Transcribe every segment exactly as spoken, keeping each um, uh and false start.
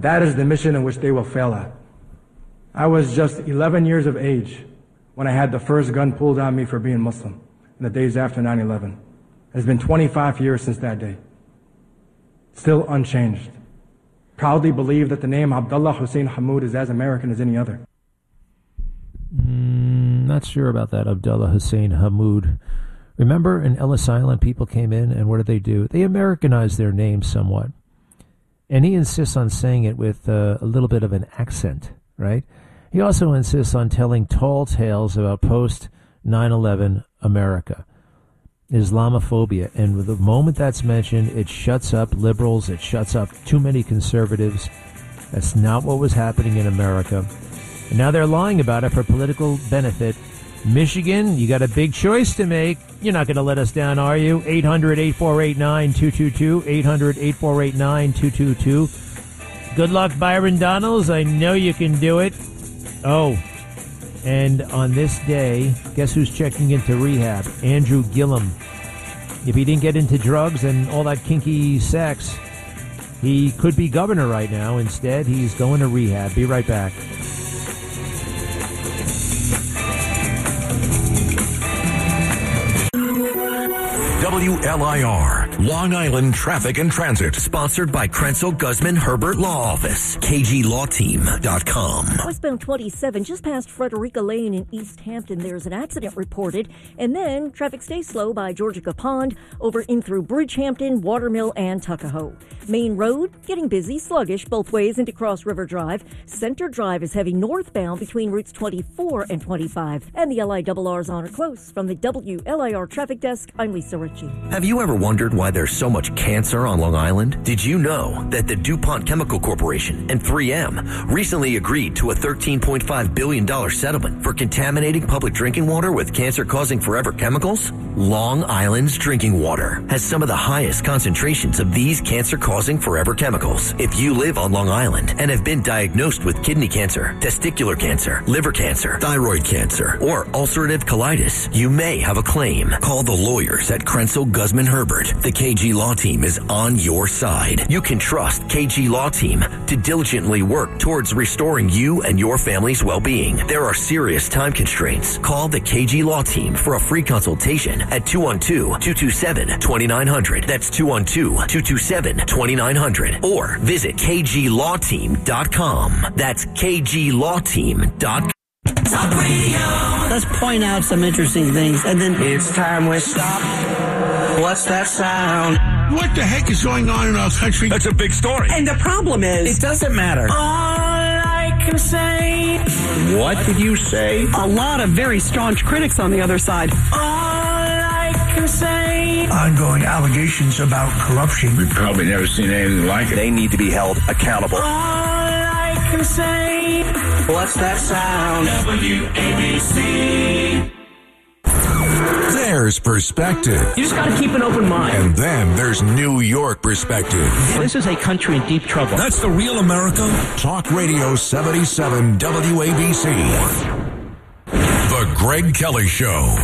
that is the mission in which they will fail at. I was just eleven years of age when I had the first gun pulled on me for being Muslim in the days after nine eleven. It has been twenty-five years since that day. Still unchanged. Proudly believe that the name Abdullah Hussein Hammoud is as American as any other. Mm, not sure about that, Abdullah Hussein Hammoud. Remember in Ellis Island, people came in, and what did they do? They Americanized their name somewhat. And he insists on saying it with uh, a little bit of an accent, right? He also insists on telling tall tales about post nine eleven America, Islamophobia. And the moment that's mentioned, it shuts up liberals, it shuts up too many conservatives. That's not what was happening in America. And now they're lying about it for political benefit. Michigan, you got a big choice to make. You're not going to let us down, are you? eight hundred, eight four eight, nine two two two. eight hundred, eight four eight, nine two two two. Good luck, Byron Donalds. I know you can do it. Oh, and on this day, guess who's checking into rehab? Andrew Gillum. If he didn't get into drugs and all that kinky sex, he could be governor right now. Instead, he's going to rehab. Be right back. W L I R, Long Island Traffic and Transit. Sponsored by Krenzel Guzman Herbert Law Office. K G Law Team dot com. Westbound twenty-seven, just past Frederica Lane in East Hampton, there's an accident reported. And then traffic stays slow by Georgia Pond, over in through Bridgehampton, Watermill, and Tuckahoe. Main Road, getting busy, sluggish both ways into Cross River Drive. Center Drive is heavy northbound between routes twenty-four and twenty-five. And the L I R R's on or close. From the W L I R Traffic Desk, I'm Lisa Ritchie. Have you ever wondered why there's so much cancer on Long Island? Did you know that the DuPont Chemical Corporation and three M recently agreed to a thirteen point five billion dollars settlement for contaminating public drinking water with cancer-causing forever chemicals? Long Island's drinking water has some of the highest concentrations of these cancer-causing forever chemicals. If you live on Long Island and have been diagnosed with kidney cancer, testicular cancer, liver cancer, thyroid cancer, or ulcerative colitis, you may have a claim. Call the lawyers at Krenzel Guzman Herbert. The K G Law Team is on your side. You can trust K G Law Team to diligently work towards restoring you and your family's well-being. There are serious time constraints. Call the K G Law Team for a free consultation at two one two, two two seven, two nine zero zero. That's two one two, two two seven, two nine zero zero. Or visit K G Law Team dot com. That's K G Law Team dot com. Talk Radio. Let's point out some interesting things, and then it's time we stop. What's that sound? What the heck is going on in our country? That's a big story. And the problem is, it doesn't matter. All I can say. What did you say? A lot of very staunch critics on the other side. All I can say. Ongoing allegations about corruption. We've probably never seen anything like it. They need to be held accountable. All I can say. What's that sound? W A B C. There's perspective. You just got to keep an open mind. And then there's New York perspective. This is a country in deep trouble. That's the real America. Talk Radio seventy-seven W A B C. The Greg Kelly Show.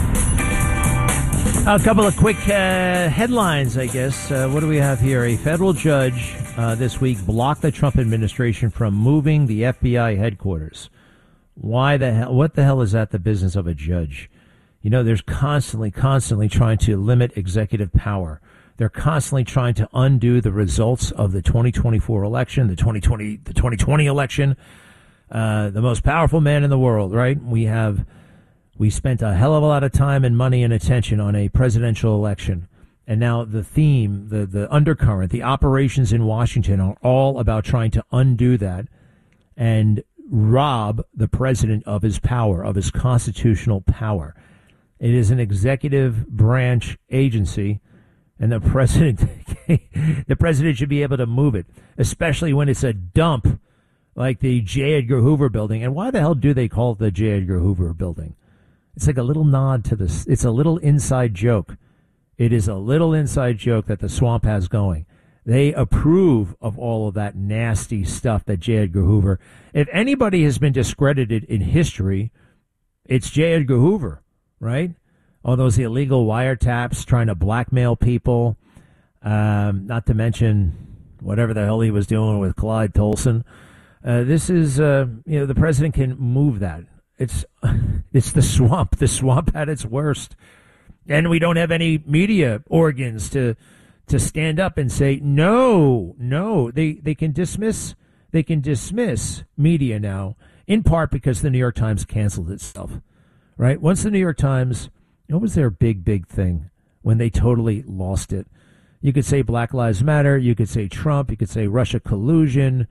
A couple of quick uh, headlines, I guess. Uh, what do we have here? A federal judge uh, this week blocked the Trump administration from moving the F B I headquarters. Why the hell? What the hell is that the business of a judge? You know, there's constantly, constantly trying to limit executive power. They're constantly trying to undo the results of the twenty twenty-four election, the twenty twenty, the twenty twenty election. Uh, the most powerful man in the world, right? We have, we spent a hell of a lot of time and money and attention on a presidential election. And now the theme, the, the undercurrent, the operations in Washington are all about trying to undo that and rob the president of his power, of his constitutional power. It is an executive branch agency, and the president, the president should be able to move it, especially when it's a dump like the J. Edgar Hoover building. And why the hell do they call it the J. Edgar Hoover building? It's like a little nod to this. It's a little inside joke. It is a little inside joke that the swamp has going. They approve of all of that nasty stuff that J. Edgar Hoover. If anybody has been discredited in history, it's J. Edgar Hoover. Right? All those illegal wiretaps trying to blackmail people. Um, not to mention, whatever the hell he was doing with Clyde Tolson. Uh, this is, uh, you know, the president can move that. It's, it's the swamp, the swamp at its worst. And we don't have any media organs to, to stand up and say, no, no, they, they can dismiss, they can dismiss media now, in part because the New York Times canceled itself, right? Once the New York Times, what was their big, big thing when they totally lost it? You could say Black Lives Matter. You could say Trump. You could say Russia collusion.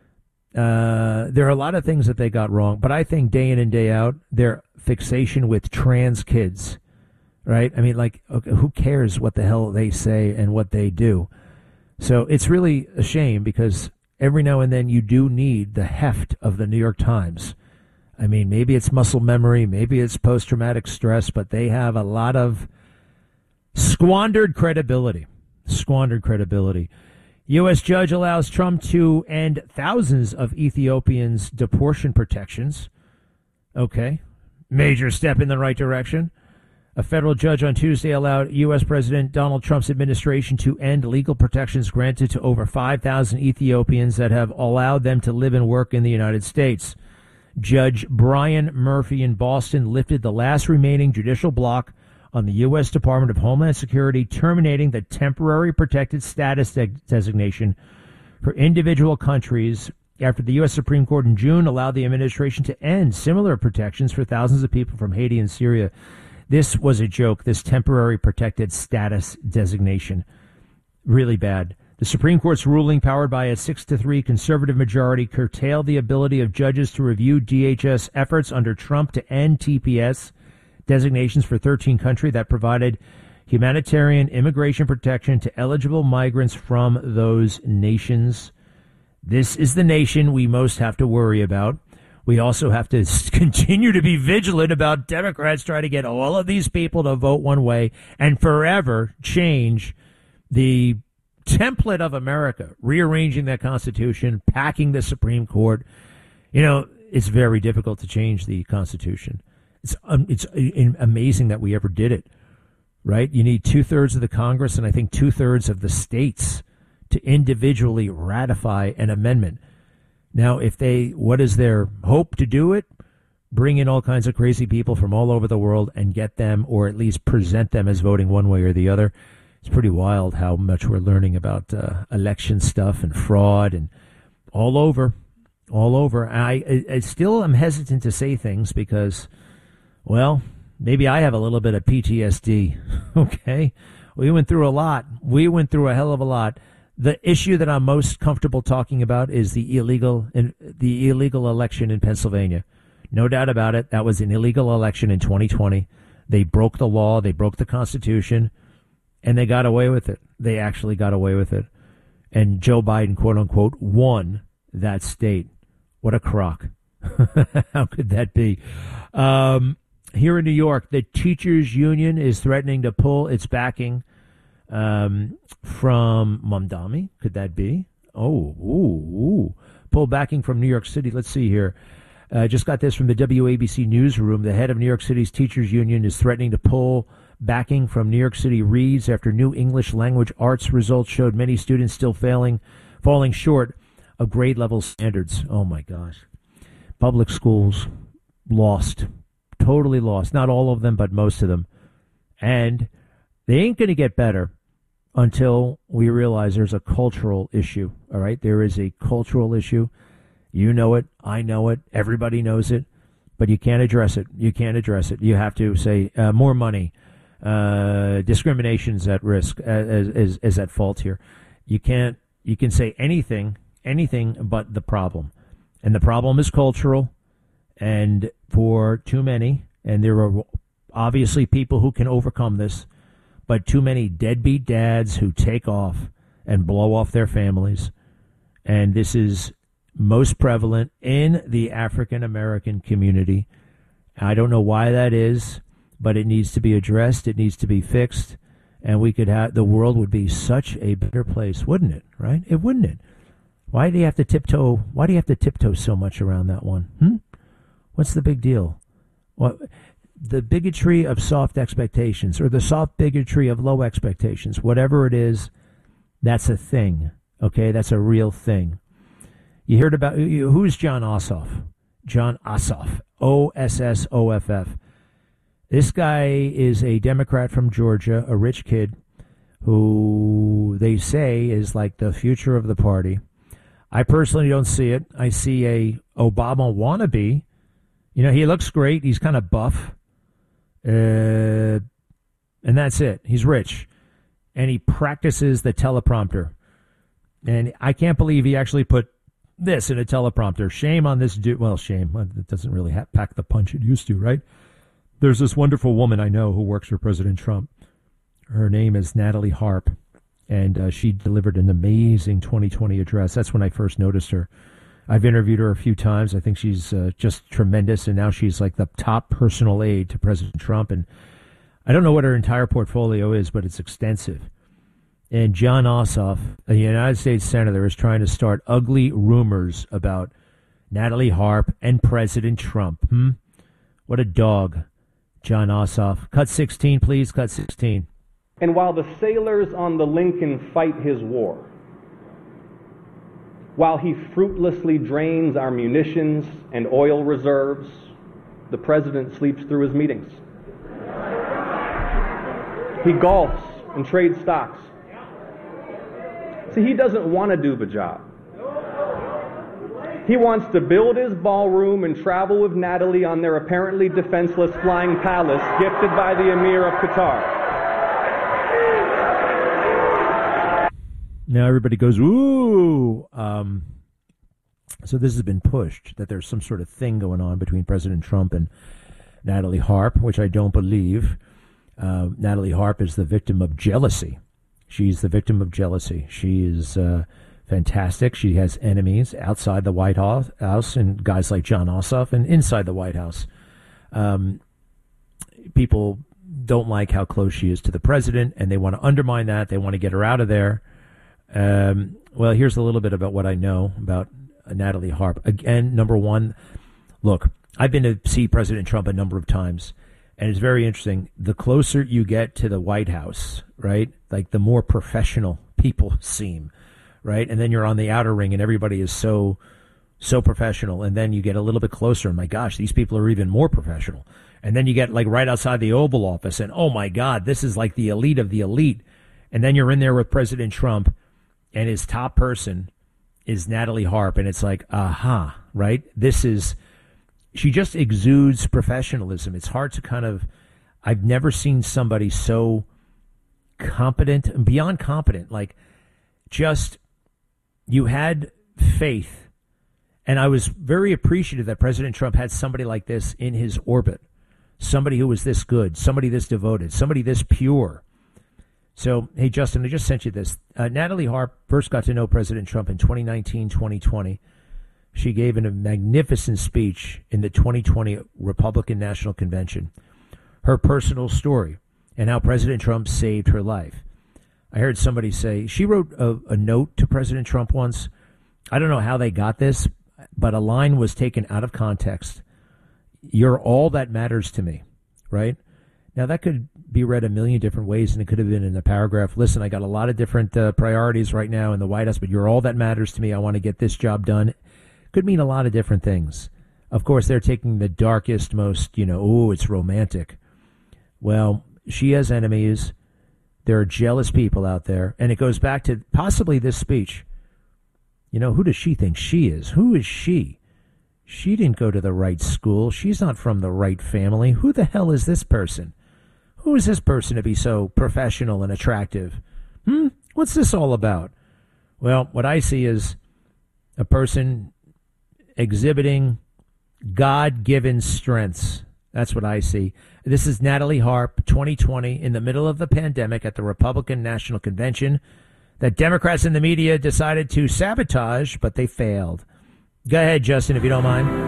Uh, there are a lot of things that they got wrong, but I think day in and day out, their fixation with trans kids, right? I mean, like, okay, who cares what the hell they say and what they do? So it's really a shame because every now and then you do need the heft of the New York Times. I mean, maybe it's muscle memory, maybe it's post-traumatic stress, but they have a lot of squandered credibility. Squandered credibility. U S judge allows Trump to end thousands of Ethiopians' deportation protections. Okay. Major step in the right direction. A federal judge on Tuesday allowed U S President Donald Trump's administration to end legal protections granted to over five thousand Ethiopians that have allowed them to live and work in the United States. Judge Brian Murphy in Boston lifted the last remaining judicial block on the U S Department of Homeland Security, terminating the temporary protected status de- designation for individual countries after the U S Supreme Court in June allowed the administration to end similar protections for thousands of people from Haiti and Syria. This was a joke, this temporary protected status designation. Really bad. The Supreme Court's ruling, powered by a six to three conservative majority, curtailed the ability of judges to review D H S efforts under Trump to end T P S designations for thirteen countries that provided humanitarian immigration protection to eligible migrants from those nations. This is the nation we most have to worry about. We also have to continue to be vigilant about Democrats trying to get all of these people to vote one way and forever change the template of America, rearranging that Constitution, packing the Supreme Court. You know, it's very difficult to change the Constitution. It's um, it's amazing that we ever did it, right? You need two-thirds of the Congress and I think two-thirds of the states to individually ratify an amendment. Now, if they, what is their hope to do it? Bring in all kinds of crazy people from all over the world and get them, or at least present them as voting one way or the other. It's pretty wild how much we're learning about uh, election stuff and fraud and all over, all over. I, I still am hesitant to say things because, well, maybe I have a little bit of P T S D, okay? We went through a lot. We went through a hell of a lot. The issue that I'm most comfortable talking about is the illegal in, the illegal election in Pennsylvania. No doubt about it. That was an illegal election in twenty twenty. They broke the law. They broke the Constitution, and they got away with it. They actually got away with it. And Joe Biden, quote unquote, won that state. What a crock. How could that be? Um, Here in New York, the teachers union is threatening to pull its backing um, from Mamdani. Could that be? Oh, ooh, ooh. Pull backing from New York City. Let's see here. Uh, just got this from the W A B C newsroom. The head of New York City's teachers union is threatening to pull backing from New York City Reads after new English language arts results showed many students still failing, falling short of grade level standards. Oh, my gosh. Public schools lost. Totally lost. Not all of them, but most of them. And they ain't going to get better until we realize there's a cultural issue. All right? There is a cultural issue. You know it. I know it. Everybody knows it. But you can't address it. You can't address it. You have to say uh, more money. Uh, discrimination's at risk, as is, is at fault here. You can't. You can say anything, anything but the problem. And the problem is cultural. And for too many, and there are obviously people who can overcome this, but too many deadbeat dads who take off and blow off their families. And this is most prevalent in the African American community. I don't know why that is, but it needs to be addressed. It needs to be fixed. And we could have, the world would be such a better place, wouldn't it? Right? It wouldn't it? Why do you have to tiptoe? Why do you have to tiptoe so much around that one? Hmm? What's the big deal? What, the bigotry of soft expectations, or the soft bigotry of low expectations, whatever it is, that's a thing. Okay, that's a real thing. You heard about, who's John Ossoff? John Ossoff, O S S O F F. This guy is a Democrat from Georgia, a rich kid who they say is like the future of the party. I personally don't see it. I see a Obama wannabe. You know, he looks great. He's kind of buff. Uh, and that's it. He's rich. And he practices the teleprompter. And I can't believe he actually put this in a teleprompter. Shame on this dude. Well, shame. It doesn't really ha- pack the punch it used to, right? There's this wonderful woman I know who works for President Trump. Her name is Natalie Harp, and uh, she delivered an amazing twenty twenty address. That's when I first noticed her. I've interviewed her a few times. I think she's uh, just tremendous, and now she's like the top personal aide to President Trump. And I don't know what her entire portfolio is, but it's extensive. And John Ossoff, a United States senator, is trying to start ugly rumors about Natalie Harp and President Trump. Hmm? What a dog, John Ossoff. Cut sixteen, please. Cut sixteen. And while the sailors on the Lincoln fight his war, while he fruitlessly drains our munitions and oil reserves, the president sleeps through his meetings. He golfs and trades stocks. See, he doesn't want to do the job. He wants to build his ballroom and travel with Natalie on their apparently defenseless flying palace gifted by the Emir of Qatar. Now everybody goes, ooh. Um, so this has been pushed, that there's some sort of thing going on between President Trump and Natalie Harp, which I don't believe. Uh, Natalie Harp is the victim of jealousy. She's the victim of jealousy. She is uh, fantastic. She has enemies outside the White House and guys like John Ossoff, and inside the White House. Um, people don't like how close she is to the president, and they want to undermine that. They want to get her out of there. Um, well, here's a little bit about what I know about uh, Natalie Harp. Again, number one, look, I've been to see President Trump a number of times, and it's very interesting. The closer you get to the White House, right, like the more professional people seem, right? And then you're on the outer ring, and everybody is so, so professional. And then you get a little bit closer, and my gosh, these people are even more professional. And then you get like right outside the Oval Office, and oh my God, this is like the elite of the elite. And then you're in there with President Trump, and his top person is Natalie Harp, and it's like, aha, right? This is, she just exudes professionalism. It's hard to kind of, I've never seen somebody so competent and beyond competent, like just, you had faith. And I was very appreciative that President Trump had somebody like this in his orbit, somebody who was this good, somebody this devoted, somebody this pure. So, hey, Justin, I just sent you this. Uh, Natalie Harp first got to know President Trump in twenty nineteen, twenty twenty. She gave a magnificent speech in the twenty twenty Republican National Convention. Her personal story and how President Trump saved her life. I heard somebody say, she wrote a, a note to President Trump once. I don't know how they got this, but a line was taken out of context. You're all that matters to me, right? Now, that could be read a million different ways, and it could have been in a paragraph. Listen, I got a lot of different uh, priorities right now in the White House, but you're all that matters to me. I want to get this job done. Could mean a lot of different things. Of course, they're taking the darkest, most, you know, oh, it's romantic. Well, she has enemies. There are jealous people out there. And it goes back to possibly this speech. You know, who does she think she is? Who is she? She didn't go to the right school. She's not from the right family. Who the hell is this person? Who is this person to be so professional and attractive? Hmm? What's this all about? Well, what I see is a person exhibiting God-given strengths. That's what I see. This is Natalie Harp, twenty twenty, in the middle of the pandemic at the Republican National Convention that Democrats in the media decided to sabotage, but they failed. Go ahead, Justin, if you don't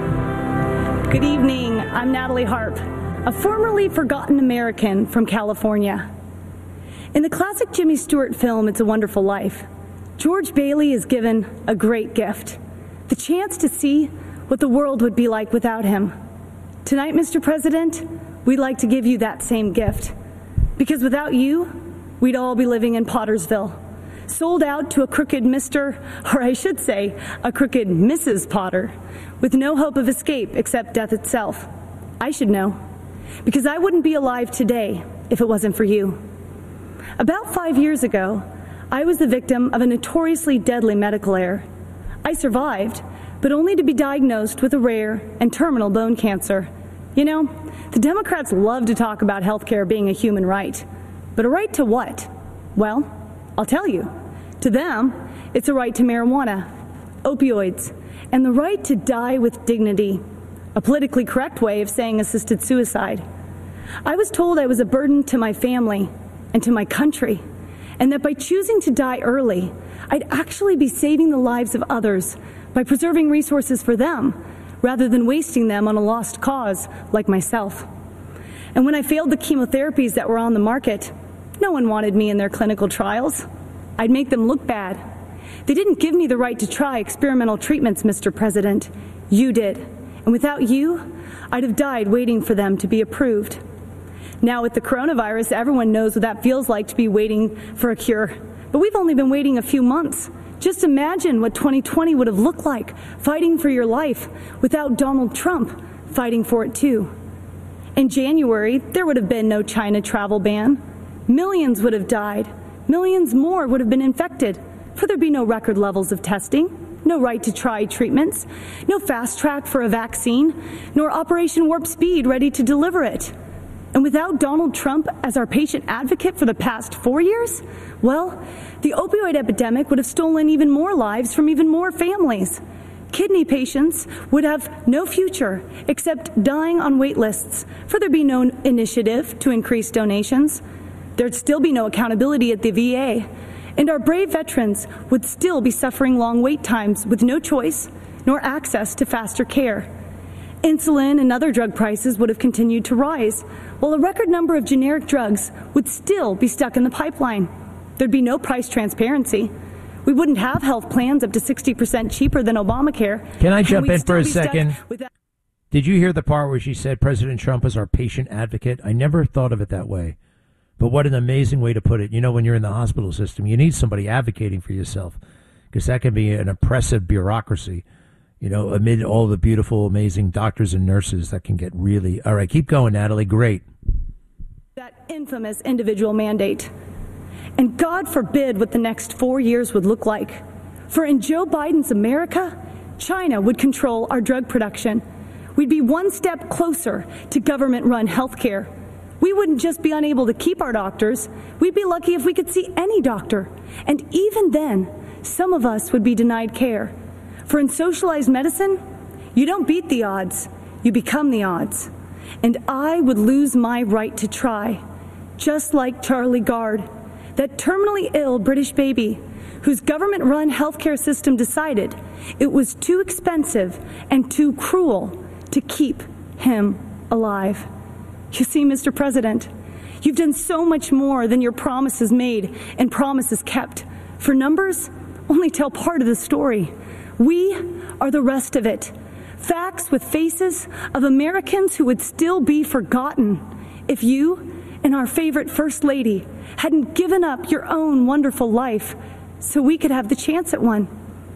mind. Good evening. I'm Natalie Harp, a formerly forgotten American from California. In the classic Jimmy Stewart film, It's a Wonderful Life, George Bailey is given a great gift, the chance to see what the world would be like without him. Tonight, Mister President, we'd like to give you that same gift, because without you, we'd all be living in Pottersville, sold out to a crooked Mister, or I should say, a crooked Missus Potter, with no hope of escape except death itself. I should know, because I wouldn't be alive today if it wasn't for you. About five years ago, I was the victim of a notoriously deadly medical error. I survived, but only to be diagnosed with a rare and terminal bone cancer. You know, the Democrats love to talk about healthcare being a human right. But a right to what? Well, I'll tell you. To them, it's a right to marijuana, opioids, and the right to die with dignity, a politically correct way of saying assisted suicide. I was told I was a burden to my family and to my country, and that by choosing to die early, I'd actually be saving the lives of others by preserving resources for them, rather than wasting them on a lost cause like myself. And when I failed the chemotherapies that were on the market, no one wanted me in their clinical trials. I'd make them look bad. They didn't give me the right to try experimental treatments, Mister President. You did. And without you, I'd have died waiting for them to be approved. Now with the coronavirus, everyone knows what that feels like to be waiting for a cure. But we've only been waiting a few months. Just imagine what twenty twenty would have looked like, fighting for your life without Donald Trump fighting for it too. In January, there would have been no China travel ban. Millions would have died. Millions more would have been infected. For there'd be no record levels of testing, no right to try treatments, no fast track for a vaccine, nor Operation Warp Speed ready to deliver it. And without Donald Trump as our patient advocate for the past four years, well, the opioid epidemic would have stolen even more lives from even more families. Kidney patients would have no future except dying on wait lists, for there'd be no initiative to increase donations. There'd still be no accountability at the V A, and our brave veterans would still be suffering long wait times with no choice nor access to faster care. Insulin and other drug prices would have continued to rise, while a record number of generic drugs would still be stuck in the pipeline. There'd be no price transparency. We wouldn't have health plans up to sixty percent cheaper than Obamacare. Can I jump in for a second? Did you hear the part where she said President Trump is our patient advocate? I never thought of it that way. But what an amazing way to put it. You know, when you're in the hospital system, you need somebody advocating for yourself, because that can be an oppressive bureaucracy. You know, amid all the beautiful, amazing doctors and nurses, that can get really... All right, keep going, Natalie. Great. That infamous individual mandate. And God forbid what the next four years would look like. For in Joe Biden's America, China would control our drug production. We'd be one step closer to government-run health care. We wouldn't just be unable to keep our doctors. We'd be lucky if we could see any doctor. And even then, some of us would be denied care. For in socialized medicine, you don't beat the odds, you become the odds. And I would lose my right to try, just like Charlie Gard, that terminally ill British baby whose government-run healthcare system decided it was too expensive and too cruel to keep him alive. You see, Mister President, you've done so much more than your promises made and promises kept. For numbers only tell part of the story. We are the rest of it. Facts with faces of Americans who would still be forgotten if you and our favorite First Lady hadn't given up your own wonderful life so we could have the chance at one.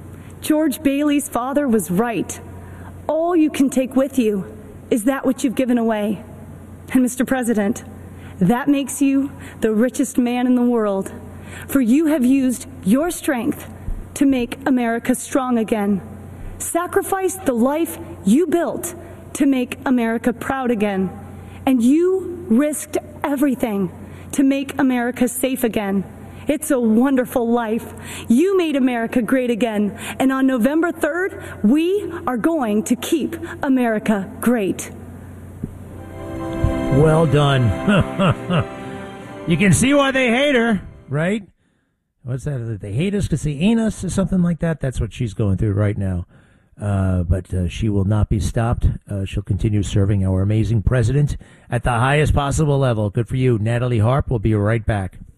George Bailey's father was right. All you can take with you is that which you've given away. And Mister President, that makes you the richest man in the world, for you have used your strength to make America strong again. Sacrifice the life you built to make America proud again. And you risked everything to make America safe again. It's a wonderful life. You made America great again. And on November third, we are going to keep America great. Well done. You can see why they hate her, right? What's that? They hate us because they ain't us or something like that? That's what she's going through right now. Uh, but uh, she will not be stopped. Uh, she'll continue serving our amazing president at the highest possible level. Good for you. Natalie Harp will be right back.